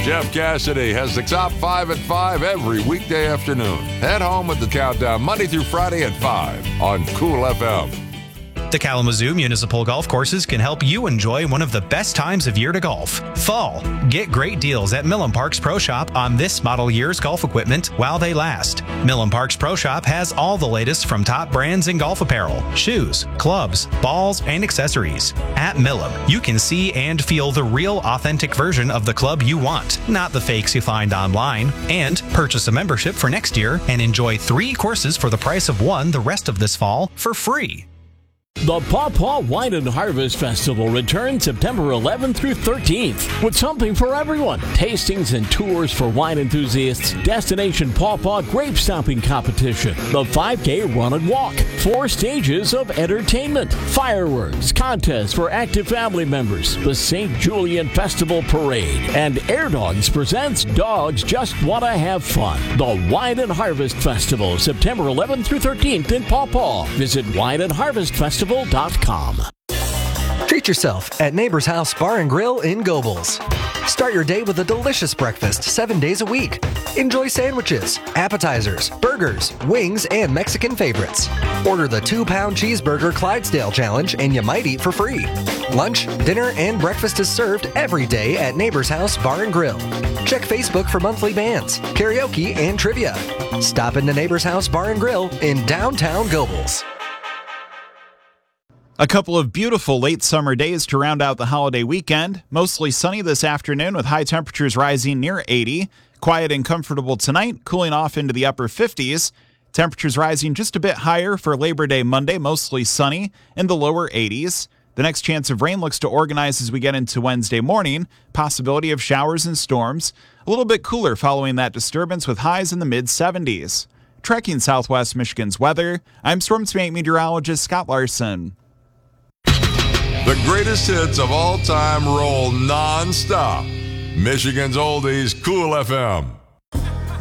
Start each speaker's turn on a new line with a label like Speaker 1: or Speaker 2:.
Speaker 1: Jeff Cassidy has the top 5 at 5 every weekday afternoon. Head home with the countdown Monday through Friday at 5 on Cool FM.
Speaker 2: The Kalamazoo Municipal Golf Courses can help you enjoy one of the best times of year to golf, fall. Get great deals at Millen Parks Pro Shop on this model year's golf equipment while they last. Millen Parks Pro Shop has all the latest from top brands in golf apparel, shoes, clubs, balls, and accessories. At Millen, you can see and feel the real authentic version of the club you want, not the fakes you find online. And purchase a membership for next year and enjoy 3 courses for the price of 1 the rest of this fall for free.
Speaker 3: The Paw Paw Wine and Harvest Festival returns September 11th through 13th with something for everyone. Tastings and tours for wine enthusiasts, Destination Paw Paw Grape Stomping Competition, the 5K Run and Walk, 4 stages of entertainment, fireworks, contests for active family members, the St. Julian Festival Parade, and Air Dogs presents Dogs Just Wanna Have Fun. The Wine and Harvest Festival, September 11th through 13th in Paw Paw. Visit wineandharvestfestival.com.
Speaker 4: Treat yourself at Neighbor's House Bar and Grill in Gobles. Start your day with a delicious breakfast 7 days a week. Enjoy sandwiches, appetizers, burgers, wings, and Mexican favorites. Order the 2-pound cheeseburger Clydesdale Challenge and you might eat for free. Lunch, dinner, and breakfast is served every day at Neighbor's House Bar and Grill. Check Facebook for monthly bands, karaoke, and trivia. Stop into Neighbor's House Bar and Grill in downtown Gobles.
Speaker 5: A couple of beautiful late summer days to round out the holiday weekend. Mostly sunny this afternoon with high temperatures rising near 80. Quiet and comfortable tonight, cooling off into the upper 50s. Temperatures rising just a bit higher for Labor Day Monday, mostly sunny in the lower 80s. The next chance of rain looks to organize as we get into Wednesday morning. Possibility of showers and storms. A little bit cooler following that disturbance with highs in the mid-70s. Tracking Southwest Michigan's weather, I'm Storm Team meteorologist Scott Larson.
Speaker 1: The greatest hits of all time roll non-stop. Michigan's Oldies, Cool FM.